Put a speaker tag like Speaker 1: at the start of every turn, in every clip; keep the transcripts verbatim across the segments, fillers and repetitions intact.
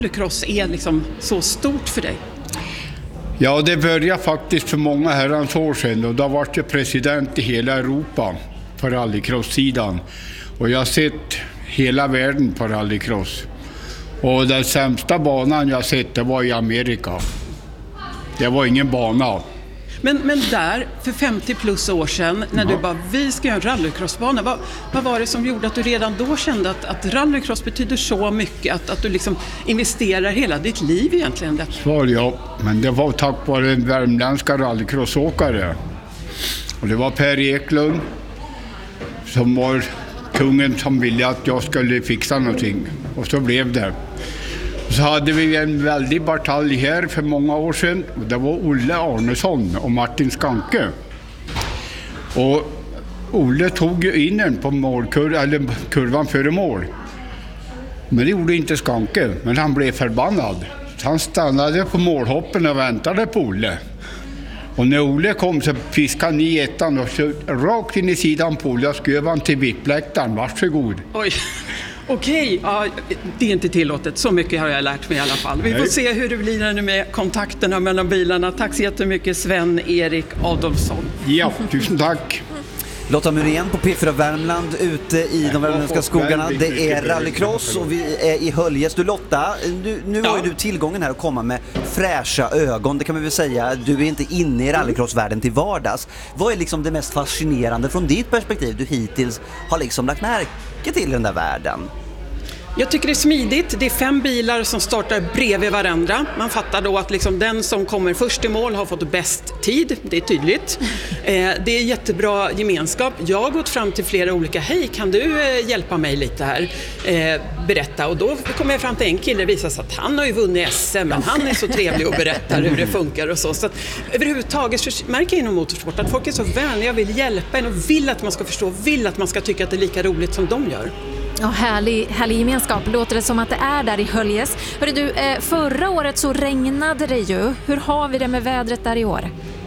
Speaker 1: Rallycross är liksom så stort för dig?
Speaker 2: Ja, det började faktiskt för många herrans år sedan och då var jag president i hela Europa på rallycross-sidan. Och jag har sett hela världen på rallycross. Och den sämsta banan jag sett, det var i Amerika. Det var ingen bana.
Speaker 1: Men, men där, för femtio plus år sedan, när ja. du bara, vi ska göra en rallycrossbana, vad, vad var det som gjorde att du redan då kände att, att rallycross betyder så mycket, att, att du liksom investerar hela ditt liv egentligen? Där?
Speaker 2: Svar ja, men det var tack vare en värmländska rallycrossåkare. Och det var Per Eklund som var kungen som ville att jag skulle fixa någonting. Och så blev det. Så hade vi en väldig batalj här för många år sedan. Det var Olle Arnesson och Martin Skanke. Och Olle tog ju in en på målkur, eller kurvan före mål. Men det gjorde inte Skanke, men han blev förbannad. Så han stannade på målhoppen och väntade på Olle. Och när Olle kom så fiskade han i ettan och så rakt in i sidan på Olle och sköv han till vippläktaren. Varsågod.
Speaker 1: Oj. Okej, ja, det är inte tillåtet. Så mycket har jag lärt mig i alla fall. Vi får se hur det blir nu med kontakterna mellan bilarna. Tack så jättemycket, Sven-Erik Adolfsson.
Speaker 2: Ja, tusen tack.
Speaker 3: Lotta Myrén på P fyra Värmland ute i de värmländska skogarna. Det är rallycross och vi är i Höljes. Du Lotta, du, nu har ju du tillgången här att komma med fräscha ögon. Det kan man väl säga. Du är inte inne i rallycrossvärlden till vardags. Vad är liksom det mest fascinerande från ditt perspektiv du hittills har liksom lagt märke till i den där världen?
Speaker 1: Jag tycker det är smidigt. Det är fem bilar som startar bredvid varandra. Man fattar då att liksom den som kommer först i mål har fått bäst tid. Det är tydligt. Eh, det är jättebra gemenskap. Jag har gått fram till flera olika. Hej, kan du eh, hjälpa mig lite här? Eh, berätta. Och då kommer jag fram till en kille. Det visar sig att han har ju vunnit S M. Men han är så trevlig och berättar hur det funkar och så. Så att överhuvudtaget så märker jag inom motorsport att folk är så vänliga, vill hjälpa en och vill att man ska förstå. Vill att man ska tycka att det är lika roligt som de gör.
Speaker 4: Ja, härlig, härlig gemenskap. Låter det som att det är där i Höljes. Hörru du, eh, förra året så regnade det ju. Hur har vi det med vädret där i år?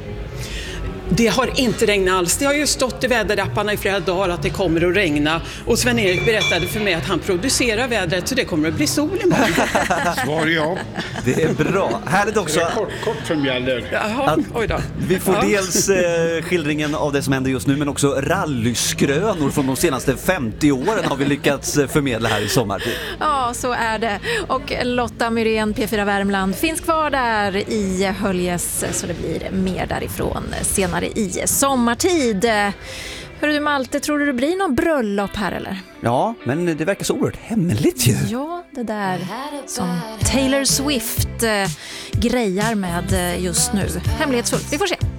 Speaker 1: Det har inte regnat alls. Det har ju stått i väderapparna i flera dagar att det kommer att regna. Och Sven-Erik berättade för mig att han producerar vädret så det kommer att bli sol imorgon.
Speaker 2: Svar ja.
Speaker 3: Det är bra. Härligt också.
Speaker 2: Det är kort, kort som gäller.
Speaker 1: Jaha, oj då.
Speaker 3: Vi får
Speaker 1: Ja.
Speaker 3: dels eh, skildringen av det som händer just nu men också rallyskrönor från de senaste femtio åren har vi lyckats förmedla här i sommartid.
Speaker 4: Ja, så är det. Och Lotta Myrén, P fyra Värmland, finns kvar där i Höljes så det blir mer därifrån senare i sommartid. Hörru du Malte, tror du det blir någon bröllop här eller?
Speaker 3: Ja, men det verkar så oerhört hemligt ju.
Speaker 4: Ja, det där som Taylor Swift eh, grejar med just nu. Hemlighetsfullt, vi får se.